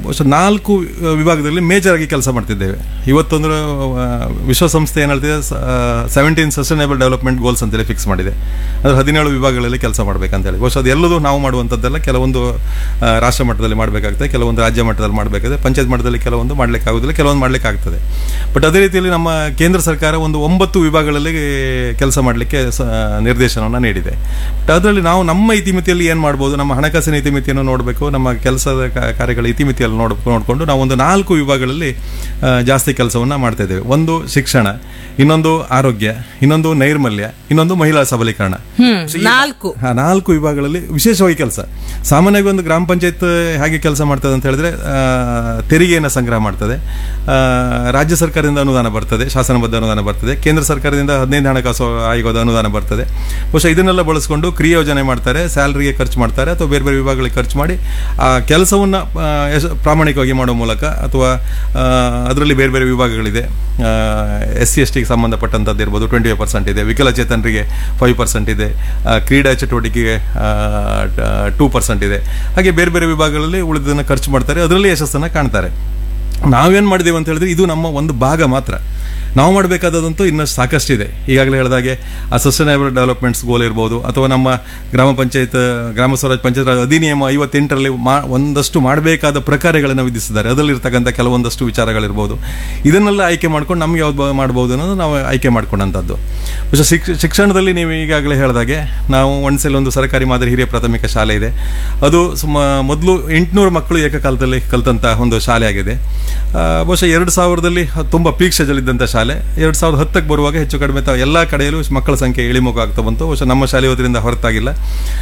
4 ವಿಭಾಗದಲ್ಲಿ ಮೇಜರ್ ಆಗಿ ಕೆಲಸ ಮಾಡ್ತಿದ್ದೇವೆ. ಇವತ್ತೊಂದು ವಿಶ್ವಸಂಸ್ಥೆ ಏನು ಹೇಳ್ತಿದೆ, 17 ಸಸ್ಟೈನೇಬಲ್ ಡೆವಲಪ್ಮೆಂಟ್ ಗೋಲ್ಸ್ ಅಂತೇಳಿ ಫಿಕ್ಸ್ ಮಾಡಿದೆ. ಅಂದರೆ 17 ವಿಭಾಗಗಳಲ್ಲಿ ಕೆಲಸ ಮಾಡಬೇಕಂತೇಳಿ. ಬಹುಶಃ ಅದೆಲ್ಲದೂ ನಾವು ಮಾಡುವಂಥದ್ದೆಲ್ಲ ಕೆಲವೊಂದು ರಾಷ್ಟ್ರ ಮಟ್ಟದಲ್ಲಿ ಮಾಡಬೇಕಾಗ್ತದೆ, ಕೆಲವೊಂದು ರಾಜ್ಯ ಮಟ್ಟದಲ್ಲಿ ಮಾಡಬೇಕಾಗುತ್ತೆ, ಪಂಚಾಯತ್ ಮಟ್ಟದಲ್ಲಿ ಕೆಲವೊಂದು ಮಾಡಲಿಕ್ಕೆ ಆಗೋದಿಲ್ಲ, ಕೆಲವೊಂದು ಮಾಡಲಿಕ್ಕೆ ಆಗ್ತದೆ. ಬಟ್ ಅದೇ ರೀತಿಯಲ್ಲಿ ನಮ್ಮ ಕೇಂದ್ರ ಸರ್ಕಾರ ಒಂದು 9 ವಿಭಾಗಗಳಲ್ಲಿ ಕೆಲಸ ಮಾಡಲಿಕ್ಕೆ ನಿರ್ದೇಶನವನ್ನು ನೀಡಿದೆ. ಬಟ್ ಅದರಲ್ಲಿ ನಾವು ನಮ್ಮ ಇತಿಮಿತಿಯಲ್ಲಿ ಏನು ಮಾಡ್ಬೋದು, ನಮ್ಮ ಹಣಕಾಸಿನ ಇತಿಮಿತಿಯನ್ನು ನೋಡಬೇಕು, ನಮ್ಮ ಕೆಲಸದ ಕಾರ್ಯಗಳ ಇತಿಮಿತಿಯಲ್ಲಿ ನೋಡಿಕೊಂಡು ನಾವು ಒಂದು 4 ವಿಭಾಗಗಳಲ್ಲಿ ಜಾಸ್ತಿ ಕೆಲಸವನ್ನು ಮಾಡ್ತಾ ಇದ್ದೇವೆ. ಒಂದು ಶಿಕ್ಷಣ, ಇನ್ನೊಂದು ಆರೋಗ್ಯ, ಇನ್ನೊಂದು ನೈರ್ಮಲ್ಯ, ಇನ್ನೊಂದು ಮಹಿಳಾ ಸಬಲೀಕರಣ. 4 ವಿಭಾಗಗಳಲ್ಲಿ ವಿಶೇಷವಾಗಿ ಕೆಲಸ. ಸಾಮಾನ್ಯವಾಗಿ ಒಂದು ಗ್ರಾಮ ಪಂಚಾಯತ್ ಹೇಗೆ ಕೆಲಸ ಮಾಡ್ತದೆ ಅಂತ ಹೇಳಿದ್ರೆ, ತೆರಿಗೆಯನ್ನು ಸಂಗ್ರಹ ಮಾಡ್ತದೆ, ರಾಜ್ಯ ಸರ್ಕಾರದಿಂದ ಅನುದಾನ ಬರ್ತದೆ, ಶಾಸನಬದ್ಧ ಅನುದಾನ ಬರ್ತದೆ, ಕೇಂದ್ರ ಸರ್ಕಾರದಿಂದ 15 ಹಣಕಾಸು ಆಯೋಗದ ಅನುದಾನ ಬರ್ತದೆ. ಬಹುಶಃ ಇದನ್ನೆಲ್ಲ ಬಳಸ್ಕೊಂಡು ಕ್ರಿಯಾ ಯೋಜನೆ ಮಾಡ್ತಾರೆ, ಸ್ಯಾಲರಿಗೆ ಖರ್ಚು ಮಾಡ್ತಾರೆ, ಅಥವಾ ಬೇರೆ ಬೇರೆ ವಿಭಾಗಗಳಿಗೆ ಖರ್ಚು ಮಾಡಿ ಆ ಕೆಲಸವನ್ನು ಪ್ರಾಮಾಣಿಕವಾಗಿ ಮಾಡೋ ಮೂಲಕ, ಅಥವಾ ಅದರಲ್ಲಿ ಬೇರೆ ಬೇರೆ ವಿಭಾಗಗಳಿದೆ. SC/ST ಸಂಬಂಧಪಟ್ಟಂಥದ್ದು ಇರ್ಬೋದು, 25% ಇದೆ, ವಿಕಲಚೇತನರಿಗೆ 5% ಇದೆ, ಕ್ರೀಡಾ ಚಟುವಟಿಕೆಗೆ 2% ಇದೆ. ಹಾಗೆ ಬೇರೆ ಬೇರೆ ವಿಭಾಗಗಳಲ್ಲಿ ಉಳಿದನ್ನು ಖರ್ಚು ಮಾಡ್ತಾರೆ, ಅದರಲ್ಲಿ ಯಶಸ್ಸನ್ನು ಕಾಣ್ತಾರೆ. ನಾವೇನು ಮಾಡಿದ್ದೇವೆ ಅಂತ ಹೇಳಿದ್ರೆ, ಇದು ನಮ್ಮ ಒಂದು ಭಾಗ ಮಾತ್ರ. ನಾವು ಮಾಡಬೇಕಾದಂತೂ ಇನ್ನಷ್ಟು ಸಾಕಷ್ಟಿದೆ. ಈಗಾಗಲೇ ಹೇಳಿದಾಗೆ ಆ ಸಸ್ಟೈನೇಬಲ್ ಡೆವಲಪ್ಮೆಂಟ್ಸ್ ಗೋಲ್ ಇರ್ಬೋದು, ಅಥವಾ ನಮ್ಮ ಗ್ರಾಮ ಸ್ವರಾಜ್ ಪಂಚಾಯತ್ ರಾಜ್ ಅಧಿನಿಯಮ 58ರಲ್ಲಿ ಒಂದಷ್ಟು ಮಾಡಬೇಕಾದ ಪ್ರಕಾರಗಳನ್ನು ವಿಧಿಸಿದ್ದಾರೆ. ಅದರಲ್ಲಿರ್ತಕ್ಕಂಥ ಕೆಲವೊಂದಷ್ಟು ವಿಚಾರಗಳಿರ್ಬೋದು. ಇದನ್ನೆಲ್ಲ ಆಯ್ಕೆ ಮಾಡ್ಕೊಂಡು ನಮ್ಗೆ ಯಾವ್ದು ಮಾಡ್ಬೋದು ಅನ್ನೋದು ನಾವು ಆಯ್ಕೆ ಮಾಡ್ಕೊಂಡಂಥದ್ದು. ಶಿಕ್ಷಣದಲ್ಲಿ ನೀವು ಈಗಾಗಲೇ ಹೇಳಿದಾಗೆ, ನಾವು ಒಂದು ಸರ್ಕಾರಿ ಮಾದರಿ ಹಿರಿಯ ಪ್ರಾಥಮಿಕ ಶಾಲೆ ಇದೆ. ಅದು ಮೊದಲು 800 ಮಕ್ಕಳು ಏಕಕಾಲದಲ್ಲಿ ಕಲಿತಂಥ ಒಂದು ಶಾಲೆ ಆಗಿದೆ. ಬಹುಶಃ 2000ರಲ್ಲಿ ತುಂಬ ಪೀಕ್ ಸ್ಟೇಜಲ್ಲಿದ್ದಂಥ ಶಾಲೆ 2010ಕ್ಕೆ ಬರುವಾಗ ಹೆಚ್ಚು ಕಡಿಮೆ ಎಲ್ಲ ಕಡೆಯಲ್ಲೂ ಮಕ್ಕಳ ಸಂಖ್ಯೆ ಇಳಿಮುಖ ಆಗ್ತಾ ಬಂತು. ಬಹುಶಃ ನಮ್ಮ ಶಾಲೆ ಅದರಿಂದ ಹೊರತಾಗಿಲ್ಲ.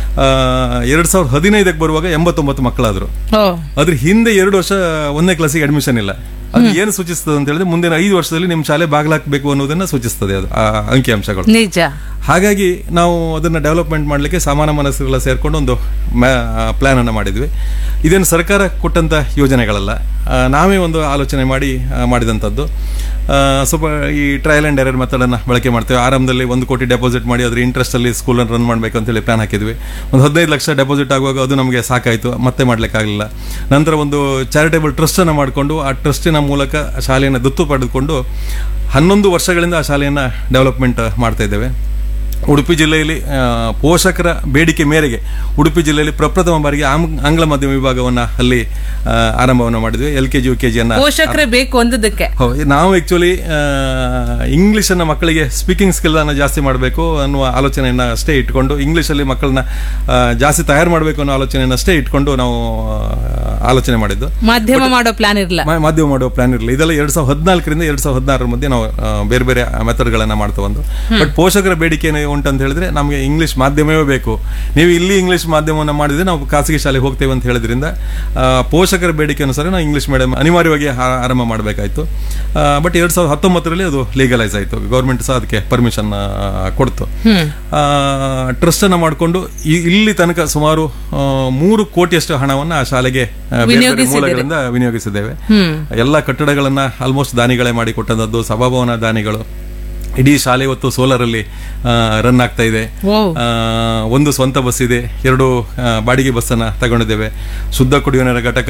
2015ಕ್ಕೆ ಬರುವಾಗ 89 ಮಕ್ಕಳಾದರು. ಅದ್ರ ಹಿಂದೆ 2 ವರ್ಷ 1ನೇ ಕ್ಲಾಸಿಗೆ ಅಡ್ಮಿಷನ್ ಇಲ್ಲ. ಅದು ಏನು ಸೂಚಿಸ್ತದೆ ಅಂತ ಹೇಳಿದ್ರೆ, ಮುಂದಿನ 5 ವರ್ಷದಲ್ಲಿ ನಿಮ್ಮ ಶಾಲೆ ಬಾಗಿಲಾಕಬೇಕು ಅನ್ನೋದನ್ನ ಸೂಚಿಸ್ತದೆ ಅದು ಆ ಅಂಕಿಅಂಶಗಳು. ನಿಜ. ಹಾಗಾಗಿ ನಾವು ಅದನ್ನ ಡೆವಲಪ್ಮೆಂಟ್ ಮಾಡಲಿಕ್ಕೆ ಸಮಾನ ಮನಸ್ಸುಗಳ ಸೇರ್ಕೊಂಡು ಒಂದು ಪ್ಲಾನ್ ಅನ್ನು ಮಾಡಿದ್ವಿ. ಇದೇನು ಸರ್ಕಾರ ಕೊಟ್ಟಂತ ಯೋಜನೆಗಳಲ್ಲ, ನಾವೇ ಒಂದು ಆಲೋಚನೆ ಮಾಡಿದಂಥದ್ದು. ಸ್ವಲ್ಪ ಈ ಟ್ರಯಲ್ ಆ್ಯಂಡ್ ಎರರ್ ಮೆಥಡನ್ನು ಬಳಕೆ ಮಾಡ್ತೇವೆ. ಆರಂಭದಲ್ಲಿ 1 ಕೋಟಿ ಡೆಪಾಸಿಟ್ ಮಾಡಿ ಅದ್ರ ಇಂಟ್ರೆಸ್ಟಲ್ಲಿ ಸ್ಕೂಲನ್ನು ರನ್ ಮಾಡಬೇಕು ಅಂತೇಳಿ ಪ್ಲಾನ್ ಹಾಕಿದ್ವಿ. ಒಂದು 15 ಲಕ್ಷ ಡೆಪಾಸಿಟ್ ಆಗುವಾಗ ಅದು ನಮಗೆ ಸಾಕಾಯಿತು, ಮತ್ತೆ ಮಾಡಲಿಕ್ಕಾಗಲಿಲ್ಲ. ನಂತರ ಒಂದು ಚಾರಿಟೇಬಲ್ ಟ್ರಸ್ಟನ್ನು ಮಾಡಿಕೊಂಡು ಆ ಟ್ರಸ್ಟಿನ ಮೂಲಕ ಶಾಲೆಯನ್ನು ದತ್ತು ಪಡೆದುಕೊಂಡು 11 ವರ್ಷಗಳಿಂದ ಆ ಶಾಲೆಯನ್ನು ಡೆವಲಪ್ಮೆಂಟ್ ಮಾಡ್ತಾ ಇದ್ದೇವೆ. ಉಡುಪಿ ಜಿಲ್ಲೆಯಲ್ಲಿ ಪೋಷಕರ ಬೇಡಿಕೆ ಮೇರೆಗೆ ಉಡುಪಿ ಜಿಲ್ಲೆಯಲ್ಲಿ ಪ್ರಪ್ರಥಮ ಬಾರಿಗೆ ಆಂಗ್ಲ ಮಾಧ್ಯಮ ವಿಭಾಗವನ್ನು ಅಲ್ಲಿ ಆರಂಭವನ್ನು ಮಾಡಿದ್ವಿ. LKG UKG ಪೋಷಕರೇ ಬೇಕು ಅಂದದಕ್ಕೆ ನಾವು ಆಕ್ಚುಲಿ ಇಂಗ್ಲಿಷನ್ನು ಮಕ್ಕಳಿಗೆ ಸ್ಪೀಕಿಂಗ್ ಸ್ಕಿಲ್ ಅನ್ನು ಜಾಸ್ತಿ ಮಾಡಬೇಕು ಅನ್ನುವ ಆಲೋಚನೆಯನ್ನು ಅಷ್ಟೇ ಇಟ್ಕೊಂಡು, ಇಂಗ್ಲಿಷಲ್ಲಿ ಮಕ್ಕಳನ್ನ ಜಾಸ್ತಿ ತಯಾರು ಮಾಡಬೇಕು ಅನ್ನೋ ಆಲೋಚನೆಯನ್ನು ಅಷ್ಟೇ ಇಟ್ಕೊಂಡು ನಾವು ಆಲೋಚನೆ ಮಾಡಿದ್ದು. ಮಾಧ್ಯಮ ಮಾಡೋ ಪ್ಲಾನ್ ಇರಲಿಲ್ಲ. ಇದೆಲ್ಲ 2014ರಿಂದ 2016 ಮಧ್ಯೆ ನಾವು ಬೇರೆ ಬೇರೆ ಮೆಥಡ್ಗಳನ್ನು ಮಾಡ್ತಾ ಬಂದು. ಬಟ್ ಪೋಷಕರ ಬೇಡಿಕೆ ಉಂಟಂತ ಹೇಳಿದ್ರೆ, ನಮಗೆ ಇಂಗ್ಲಿಷ್ ಮಾಧ್ಯಮವೇ ಬೇಕು, ನೀವು ಇಲ್ಲಿ ಇಂಗ್ಲಿಷ್ ಮಾಧ್ಯಮವನ್ನು ಮಾಡಿದ್ರೆ ನಾವು ಖಾಸಗಿ ಶಾಲೆಗೆ ಹೋಗ್ತೇವೆ ಅಂತ ಹೇಳಿದ್ರಿಂದ ಪೋಷಕರ ಬೇಡಿಕೆ ಅನುಸಾರ ನಾವು ಇಂಗ್ಲಿಷ್ ಮೀಡಿಯಂ ಅನಿವಾರ್ಯವಾಗಿ ಆರಂಭ ಮಾಡಬೇಕಾಯ್ತು. ಬಟ್ 2019ರಲ್ಲಿ ಅದು ಲೀಗಲೈಸ್ ಆಯಿತು. ಗೌರ್ಮೆಂಟ್ ಸಹ ಅದಕ್ಕೆ ಪರ್ಮಿಷನ್ ಕೊಡ್ತು. ಟ್ರಸ್ಟ್ ಅನ್ನು ಮಾಡಿಕೊಂಡು ಇಲ್ಲಿ ತನಕ ಸುಮಾರು 3 ಕೋಟಿಯಷ್ಟು ಹಣವನ್ನು ಆ ಶಾಲೆಗೆ ಮೂಲಗಳಿಂದ ವಿನಿಯೋಗಿಸಿದ್ದೇವೆ. ಎಲ್ಲ ಕಟ್ಟಡಗಳನ್ನ ಆಲ್ಮೋಸ್ಟ್ ದಾನಿಗಳೇ ಮಾಡಿ ಕೊಟ್ಟಂಥದ್ದು. ಸಭಾಭವನ ದಾನಿಗಳು. ಇಡೀ ಶಾಲೆ ಇವತ್ತು ಸೋಲಾರ್ ಅಲ್ಲಿ ರನ್ ಆಗ್ತಾ ಇದೆ. ಒಂದು ಸ್ವಂತ ಬಸ್ ಇದೆ, 2 ಬಾಡಿಗೆ ಬಸ್ ಅನ್ನ ತಗೊಂಡಿದ್ದೇವೆ. ಶುದ್ಧ ಕುಡಿಯುವ ನೀರಿನ ಘಟಕ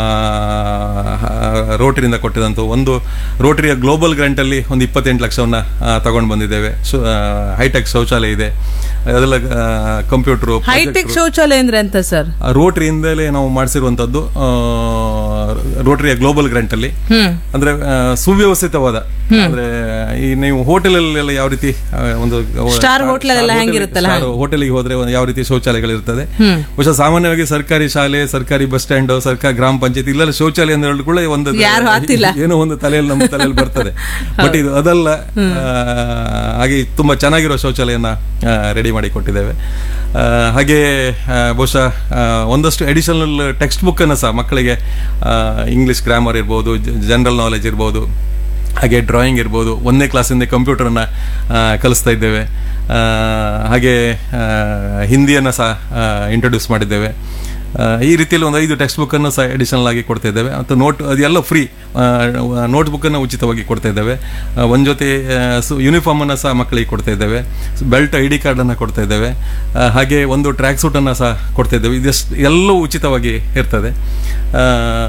ರೋಟರಿಯಿಂದ ಕೊಟ್ಟಿದಂತ ಒಂದು ರೋಟರಿಯ ಗ್ಲೋಬಲ್ ಗ್ರಾಂಟ್ ಅಲ್ಲಿ ಒಂದು 28 ಲಕ್ಷವನ್ನ ತಗೊಂಡು ಬಂದಿದ್ದೇವೆ. ಹೈಟೆಕ್ ಶೌಚಾಲಯ ಇದೆ, ಅದೆಲ್ಲ ಕಂಪ್ಯೂಟರ್. ಹೈಟೆಕ್ ಶೌಚಾಲಯ ಅಂದ್ರೆ ಅಂತ ಸರ್, ರೋಟರಿಯಿಂದಲೇ ನಾವು ಮಾಡಿಸಿರುವಂತದ್ದು. ರೋಟರಿಯ ಗ್ಲೋಬಲ್ ಗ್ರಾಂಟ್ ಅಲ್ಲಿ ಅಂದ್ರೆ ಸುವ್ಯವಸ್ಥಿತವಾದ, ಅಂದ್ರೆ ಈ ನೀವು ಹೋಟೆಲ್ ಅಲ್ಲೆಲ್ಲ ಯಾವ ರೀತಿ ಒಂದು ಹೋಟೆಲ್ಗೆ ಹೋದ್ರೆ ಯಾವ ರೀತಿ ಶೌಚಾಲಯಗಳು ಇರ್ತದೆ. ಬಹುಶಃ ಸಾಮಾನ್ಯವಾಗಿ ಸರ್ಕಾರಿ ಶಾಲೆ, ಸರ್ಕಾರಿ ಬಸ್ ಸ್ಟ್ಯಾಂಡ್, ಸರ್ಕಾರಿ ಗ್ರಾಮ ಪಂಚಾಯತ್ ಇಲ್ಲೆಲ್ಲ ಶೌಚಾಲಯ ಅಂತ ಹೇಳಿದ ಕೂಡ ಒಂದು ಏನೋ ಒಂದು ನಮ್ಮ ತಲೆಯಲ್ಲಿ ಬರ್ತದೆ. ಬಟ್ ಇದು ಅದಲ್ಲ. ಹಾಗೆ ತುಂಬಾ ಚೆನ್ನಾಗಿರೋ ಶೌಚಾಲಯನ ರೆಡಿ ಮಾಡಿ ಕೊಟ್ಟಿದ್ದೇವೆ. ಹಾಗೆ ಬಹುಶಃ ಒಂದಷ್ಟು ಅಡಿಷನಲ್ ಟೆಕ್ಸ್ಟ್ ಬುಕ್ ಅನ್ನು ಸಹ ಮಕ್ಕಳಿಗೆ ಇಂಗ್ಲಿಷ್ ಗ್ರಾಮರ್ ಇರ್ಬೋದು, ಜನರಲ್ ನಾಲೆಜ್ ಇರ್ಬೋದು, ಹಾಗೆ ಡ್ರಾಯಿಂಗ್ ಇರ್ಬೋದು, 1ನೇ ಕ್ಲಾಸಿಂದ ಕಂಪ್ಯೂಟರನ್ನು ಕಲಿಸ್ತಾ ಇದ್ದೇವೆ. ಹಾಗೆ ಹಿಂದಿಯನ್ನು ಸಹ ಇಂಟ್ರೊಡ್ಯೂಸ್ ಮಾಡಿದ್ದೇವೆ. ಈ ರೀತಿಯಲ್ಲಿ ಒಂದು 5 ಟೆಕ್ಸ್ಟ್ ಬುಕ್ ಅನ್ನು ಸಹ ಅಡಿಷನಲ್ ಆಗಿ ಕೊಡ್ತಾ ಇದ್ದೇವೆ. ಮತ್ತು ಅದೆಲ್ಲ ಫ್ರೀ ನೋಟ್ ಬುಕ್ ಅನ್ನು ಉಚಿತವಾಗಿ ಕೊಡ್ತಾ ಇದ್ದೇವೆ. ಒಂದು ಜೊತೆ ಯೂನಿಫಾರ್ಮ್ ಅನ್ನು ಸಹ ಮಕ್ಕಳಿಗೆ ಕೊಡ್ತಾ ಇದ್ದೇವೆ. ಬೆಲ್ಟ್, ID ಕಾರ್ಡ್ ಅನ್ನು ಕೊಡ್ತಾ ಇದ್ದೇವೆ. ಹಾಗೆ ಒಂದು ಟ್ರ್ಯಾಕ್ ಸೂಟ್ ಅನ್ನು ಸಹ ಕೊಡ್ತಾ ಇದ್ದೇವೆ. ಇದೆಷ್ಟು ಎಲ್ಲವೂ ಉಚಿತವಾಗಿ ಇರ್ತದೆ.